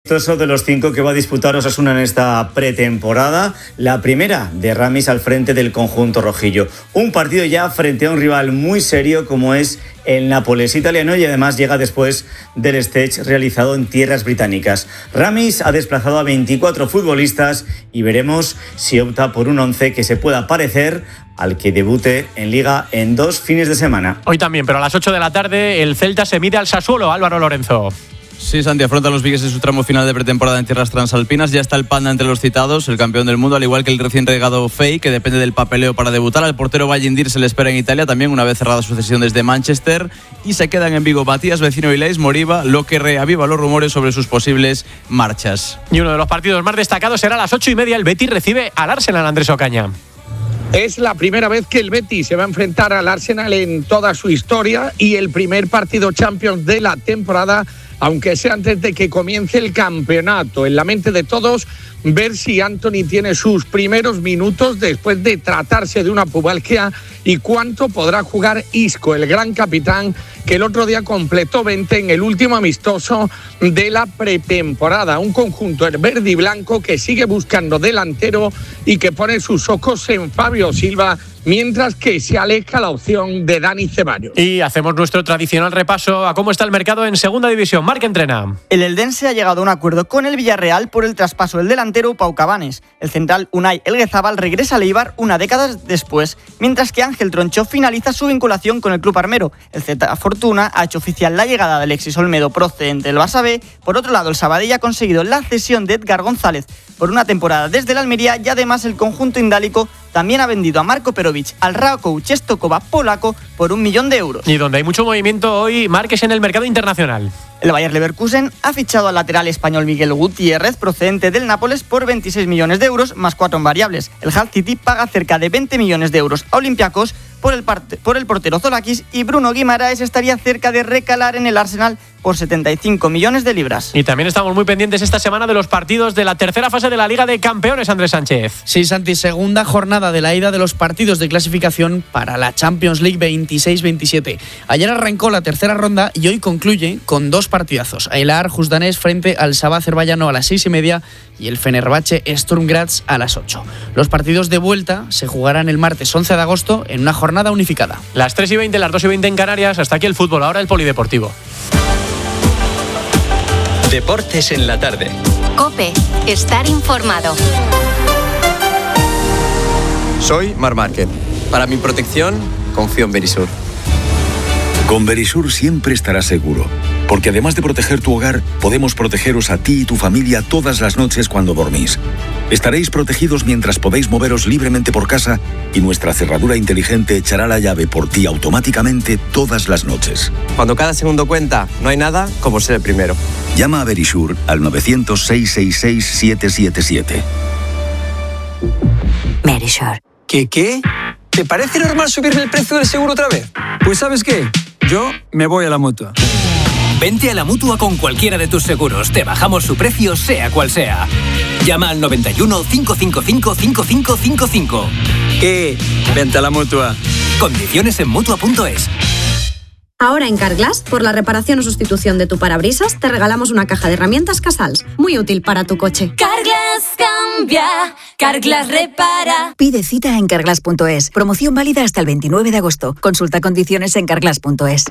amistoso de los 5 que va a disputar Osasuna en esta pretemporada. La primera de Ramis al frente del conjunto rojillo. Un partido ya frente a un rival muy serio como es el Nápoles italiano y además llega después del stage realizado en tierras británicas. Ramis ha desplazado a 24 futbolistas y veremos si opta por un 11 que se pueda parecer al que debute en Liga en 2 fines de semana. Hoy también, pero a las 8 de la tarde el Celta se mide al Sassuolo. Álvaro Lorenzo. Sí, Santi, afronta los Vigues en su tramo final de pretemporada en tierras transalpinas. Ya está el Panda entre los citados, el campeón del mundo, al igual que el recién llegado Fey, que depende del papeleo para debutar. Al portero Vallindir se le espera en Italia también, una vez cerrada su cesión desde Manchester. Y se quedan en Vigo Matías, Vecino y Leis, Moriba, lo que reaviva los rumores sobre sus posibles marchas. Y uno de los partidos más destacados será a las 8:30. El Betis recibe al Arsenal, Andrés Ocaña. Es la primera vez que el Betis se va a enfrentar al Arsenal en toda su historia y el primer partido Champions de la temporada, aunque sea antes de que comience el campeonato. En la mente de todos, ver si Anthony tiene sus primeros minutos después de tratarse de una pubalgia y cuánto podrá jugar Isco, el gran capitán, que el otro día completó 20 en el último amistoso de la pretemporada. Un conjunto el verde y blanco que sigue buscando delantero y que pone sus ojos en Fabio Silva, mientras que se aleja la opción de Dani Ceballos. Y hacemos nuestro tradicional repaso a cómo está el mercado en segunda división. Marc entrena. El Eldense ha llegado a un acuerdo con el Villarreal por el traspaso del delantero Pau Cabanes. El central Unai Elguezabal regresa al Eibar una década después, mientras que Ángel Troncho finaliza su vinculación con el club armero. El Z Fortuna ha hecho oficial la llegada de Alexis Olmedo procedente del Barça B. Por otro lado, el Sabadell ha conseguido la cesión de Edgar González por una temporada desde el Almería y además el conjunto indálico también ha vendido a Marko Perovic al Rakow Czestochowa polaco por 1 millón de euros. Y donde hay mucho movimiento hoy, Marc, es en el mercado internacional. El Bayer Leverkusen ha fichado al lateral español Miguel Gutiérrez, procedente del Nápoles, por 26 millones de euros, más 4 en variables. El Hull City paga cerca de 20 millones de euros a Olympiacos por el portero Zolakis, y Bruno Guimaraes estaría cerca de recalar en el Arsenal por 75 millones de libras. Y también estamos muy pendientes esta semana de los partidos de la tercera fase de la Liga de Campeones, Andrés Sánchez. Sí, Santi, segunda jornada de la ida de los partidos de clasificación para la Champions League 26-27. Ayer arrancó la tercera ronda y hoy concluye con 2 partidazos. El Aarhus danés frente al Sabah azerbaiyano a las 6:30 y el Fenerbahce Sturm Graz a las 8. Los partidos de vuelta se jugarán el martes 11 de agosto en una jornada unificada. Las 3:20, las 2:20 en Canarias. Hasta aquí el fútbol, ahora el polideportivo. Deportes en la tarde. COPE. Estar informado. Soy Marc Márquez. Para mi protección, confío en Verisur. Con Verisur siempre estarás seguro, porque además de proteger tu hogar, podemos protegeros a ti y tu familia todas las noches cuando dormís. Estaréis protegidos mientras podéis moveros libremente por casa y nuestra cerradura inteligente echará la llave por ti automáticamente todas las noches. Cuando cada segundo cuenta, no hay nada como ser el primero. Llama a Verisur al 900-666-777. Verisur. ¿Qué? ¿Te parece normal subirme el precio del seguro otra vez? Pues ¿sabes qué? Yo me voy a la Mutua. Vente a la Mutua con cualquiera de tus seguros. Te bajamos su precio, sea cual sea. Llama al 91 555 5555. ¿Qué? Vente a la Mutua. Condiciones en Mutua.es. Ahora en Carglass, por la reparación o sustitución de tu parabrisas, te regalamos una caja de herramientas Casals, muy útil para tu coche. Carglass cambia, Carglass repara. Pide cita en Carglass.es. Promoción válida hasta el 29 de agosto. Consulta condiciones en Carglass.es.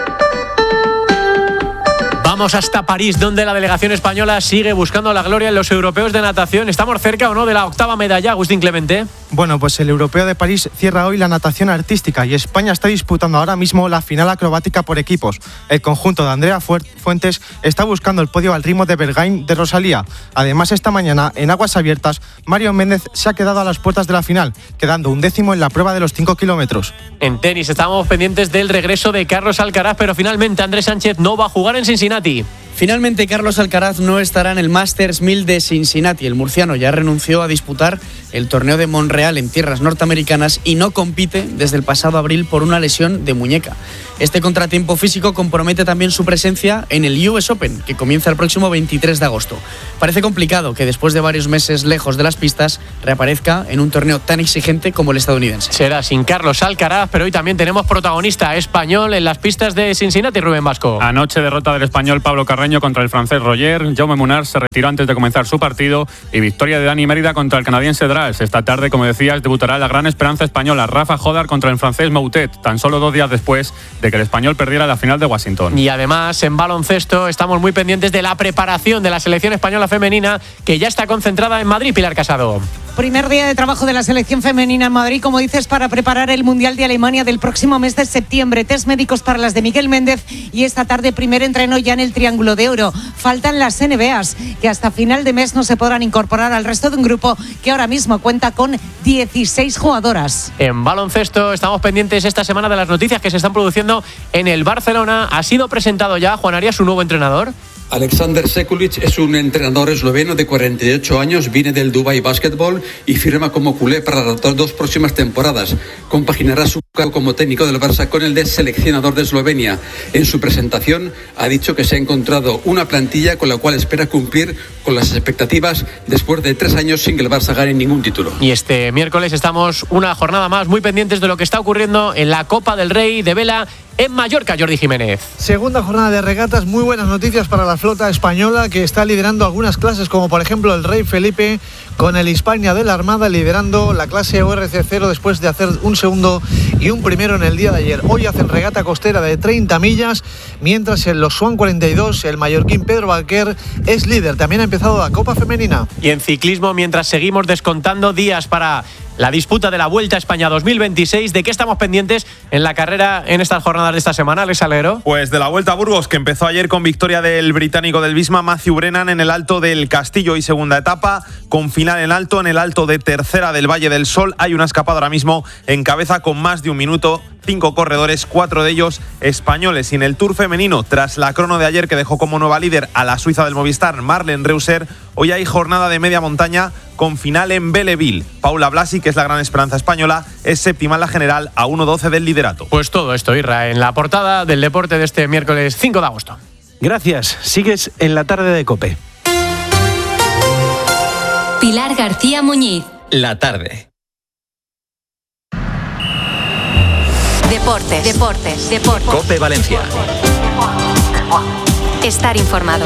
Vamos hasta París, donde la delegación española sigue buscando la gloria en los europeos de natación. ¿Estamos cerca o no de la 8ª medalla, Agustín Clemente? Bueno, pues el europeo de París cierra hoy la natación artística y España está disputando ahora mismo la final acrobática por equipos. El conjunto de Andrea Fuentes está buscando el podio al ritmo de Bergain de Rosalía. Además, esta mañana, en aguas abiertas, Mario Méndez se ha quedado a las puertas de la final, quedando 11º en la prueba de los 5 kilómetros. En tenis estábamos pendientes del regreso de Carlos Alcaraz, pero finalmente Andrés Sánchez no va a jugar en Cincinnati. Finalmente, Carlos Alcaraz no estará en el Masters 1000 de Cincinnati. El murciano ya renunció a disputar el torneo de Montreal Villarreal en tierras norteamericanas y no compite desde el pasado abril por una lesión de muñeca. Este contratiempo físico compromete también su presencia en el US Open, que comienza el próximo 23 de agosto. Parece complicado que después de varios meses lejos de las pistas reaparezca en un torneo tan exigente como el estadounidense. Será sin Carlos Alcaraz, pero hoy también tenemos protagonista español en las pistas de Cincinnati, Rubén Vasco. Anoche derrota del español Pablo Carreño contra el francés Roger. Jaume Munar se retiró antes de comenzar su partido y victoria de Dani Mérida contra el canadiense Dras. Esta tarde, como decías, debutará la gran esperanza española Rafa Jodar contra el francés Moutet, tan solo 2 días después de que el español perdiera la final de Washington. Y además, en baloncesto, estamos muy pendientes de la preparación de la selección española femenina, que ya está concentrada en Madrid. Pilar Casado. Primer día de trabajo de la selección femenina en Madrid, como dices, para preparar el Mundial de Alemania del próximo mes de septiembre. Test médicos para las de Miguel Méndez y esta tarde primer entreno ya en el Triángulo de Oro. Faltan las NBAs, que hasta final de mes no se podrán incorporar al resto de un grupo que ahora mismo cuenta con 16 jugadoras. En baloncesto estamos pendientes esta semana de las noticias que se están produciendo en el Barcelona. ¿Ha sido presentado ya, Juan Arias, su nuevo entrenador? Alexander Sekulic es un entrenador esloveno de 48 años, viene del Dubai Basketball y firma como culé para las 2 próximas temporadas. Compaginará su cargo como técnico del Barça con el de seleccionador de Eslovenia. En su presentación ha dicho que se ha encontrado una plantilla con la cual espera cumplir con las expectativas después de 3 años sin que el Barça gane ningún título. Y este miércoles estamos una jornada más muy pendientes de lo que está ocurriendo en la Copa del Rey de Vela en Mallorca. Jordi Jiménez. Segunda jornada de regatas, muy buenas noticias para la flota española, que está liderando algunas clases, como por ejemplo el Rey Felipe, con el Hispania de la Armada liderando la clase ORC0 después de hacer un segundo y un primero en el día de ayer. Hoy hacen regata costera de 30 millas, mientras en los Swan 42 el mallorquín Pedro Balquer es líder. También ha empezado la Copa Femenina. Y en ciclismo, mientras seguimos descontando días para la disputa de la Vuelta a España 2026, ¿de qué estamos pendientes en la carrera en estas jornadas de esta semana, Alex Alero? Pues de la Vuelta a Burgos, que empezó ayer con victoria del británico del Visma, Matthew Brennan, en el Alto del Castillo y segunda etapa, con final en alto, en el Alto de Tercera del Valle del Sol. Hay una escapada ahora mismo en cabeza con más de un minuto. 5 corredores, 4 de ellos españoles. Y en el Tour femenino, tras la crono de ayer que dejó como nueva líder a la suiza del Movistar, Marlen Reusser, hoy hay jornada de media montaña con final en Belleville. Paula Blasi, que es la gran esperanza española, es séptima en la general a 1:12 del liderato. Pues todo esto, Irra, en la portada del deporte de este miércoles 5 de agosto. Gracias. Sigues en la tarde de COPE. Pilar García Muñiz. La tarde. Deportes. COPE Valencia. Estar informado.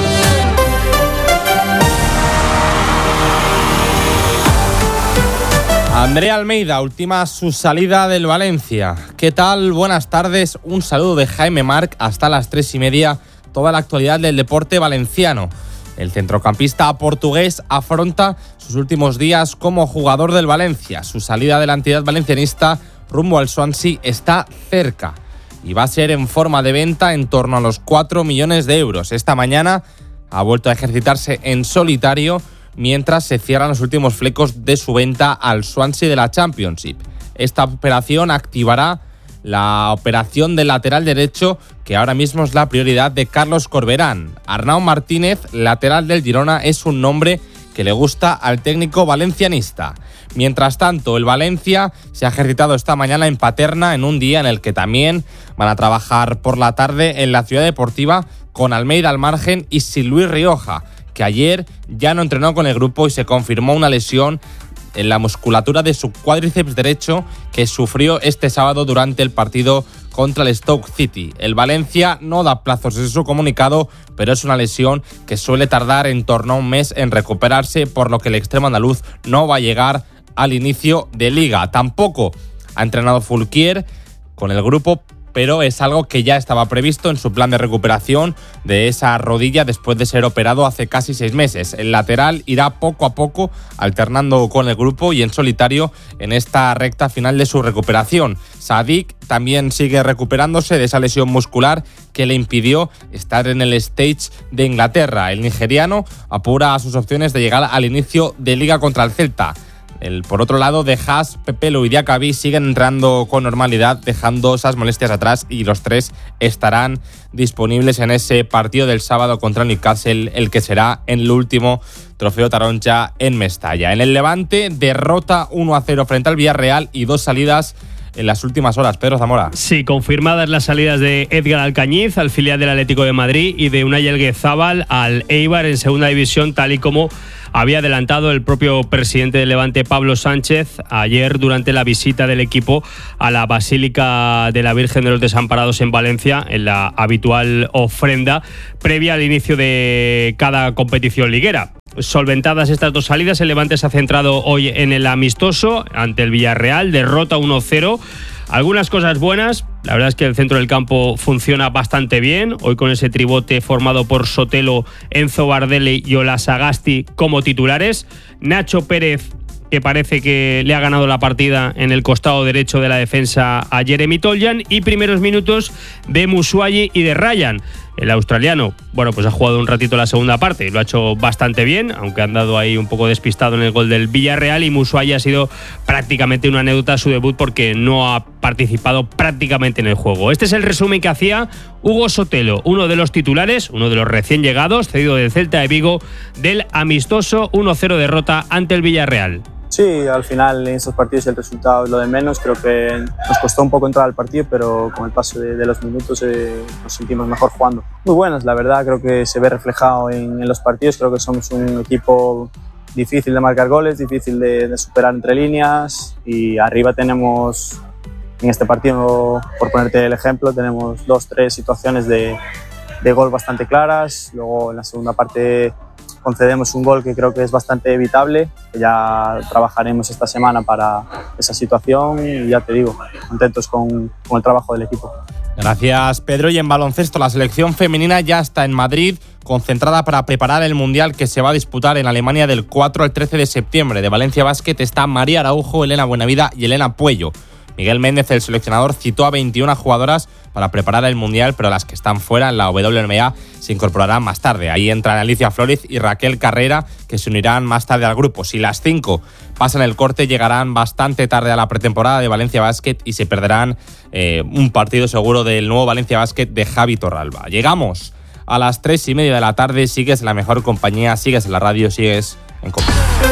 Andrea Almeida ultima su salida del Valencia. ¿Qué tal? Buenas tardes. Un saludo de Jaime Marc hasta las 3:30. Toda la actualidad del deporte valenciano. El centrocampista portugués afronta sus últimos días como jugador del Valencia. Su salida de la entidad valencianista rumbo al Swansea está cerca y va a ser en forma de venta en torno a los 4 millones de euros. Esta mañana ha vuelto a ejercitarse en solitario mientras se cierran los últimos flecos de su venta al Swansea de la Championship. Esta operación activará la operación del lateral derecho, que ahora mismo es la prioridad de Carlos Corberán. Arnau Martínez, lateral del Girona, es un nombre que le gusta al técnico valencianista. Mientras tanto, el Valencia se ha ejercitado esta mañana en Paterna, en un día en el que también van a trabajar por la tarde en la Ciudad Deportiva, con Almeida al margen y sin Luis Rioja, que ayer ya no entrenó con el grupo y se confirmó una lesión en la musculatura de su cuádriceps derecho que sufrió este sábado durante el partido contra el Stoke City. El Valencia no da plazos en su comunicado, pero es una lesión que suele tardar en torno a un mes en recuperarse, por lo que el extremo andaluz no va a llegar al inicio de liga. Tampoco ha entrenado Fulquier con el grupo, pero es algo que ya estaba previsto en su plan de recuperación de esa rodilla después de ser operado hace casi 6 meses. El lateral irá poco a poco alternando con el grupo y en solitario en esta recta final de su recuperación. Sadik también sigue recuperándose de esa lesión muscular que le impidió estar en el stage de Inglaterra. El nigeriano apura sus opciones de llegar al inicio de liga contra el Celta. Por otro lado, De Haas, Pepelu y Diacabí siguen entrenando con normalidad, dejando esas molestias atrás, y los tres estarán disponibles en ese partido del sábado contra Newcastle, el que será en el último Trofeo Taroncha en Mestalla. En el Levante, derrota 1-0 frente al Villarreal y 2 salidas en las últimas horas. Pedro Zamora. Sí, confirmadas las salidas de Edgar Alcañiz al filial del Atlético de Madrid y de Unai Elguezábal al Eibar en segunda división, tal y como había adelantado el propio presidente del Levante, Pablo Sánchez, ayer durante la visita del equipo a la Basílica de la Virgen de los Desamparados en Valencia, en la habitual ofrenda previa al inicio de cada competición liguera. Solventadas estas dos salidas, el Levante se ha centrado hoy en el amistoso ante el Villarreal, derrota 1-0. Algunas cosas buenas, la verdad es que el centro del campo funciona bastante bien, hoy con ese tribote formado por Sotelo, Enzo Bardelli y Ola Sagasti como titulares. Nacho Pérez, que parece que le ha ganado la partida en el costado derecho de la defensa a Jeremy Toljan, y primeros minutos de Musuayi y de Ryan. El australiano, pues ha jugado un ratito la segunda parte, lo ha hecho bastante bien, aunque ha andado ahí un poco despistado en el gol del Villarreal, y Musuayi ha sido prácticamente una anécdota su debut porque no ha participado prácticamente en el juego. Este es el resumen que hacía Hugo Sotelo, uno de los titulares, uno de los recién llegados, cedido del Celta de Vigo, del amistoso 1-0 derrota ante el Villarreal. Sí, al final en estos partidos el resultado es lo de menos. Creo que nos costó un poco entrar al partido, pero con el paso de los minutos nos sentimos mejor jugando. Muy buenas, la verdad, creo que se ve reflejado en los partidos. Creo que somos un equipo difícil de marcar goles, difícil de superar entre líneas, y arriba tenemos, en este partido, por ponerte el ejemplo, tenemos 2-3 situaciones de gol bastante claras. Luego en la segunda parte concedemos un gol que creo que es bastante evitable, que ya trabajaremos esta semana para esa situación, y ya te digo, contentos con el trabajo del equipo. Gracias, Pedro. Y en baloncesto, la selección femenina ya está en Madrid, concentrada para preparar el Mundial que se va a disputar en Alemania del 4 al 13 de septiembre. De Valencia Basket está María Araujo, Elena Buenavida y Elena Puello. Miguel Méndez, el seleccionador, citó a 21 jugadoras para preparar el Mundial, pero las que están fuera en la WNBA se incorporarán más tarde. Ahí entran Alicia Flores y Raquel Carrera, que se unirán más tarde al grupo. Si las 5 pasan el corte, llegarán bastante tarde a la pretemporada de Valencia Basket y se perderán un partido seguro del nuevo Valencia Basket de Javi Torralba. Llegamos a las 3:30 de la tarde. Sigues en la mejor compañía, sigues en la radio, sigues en compañía.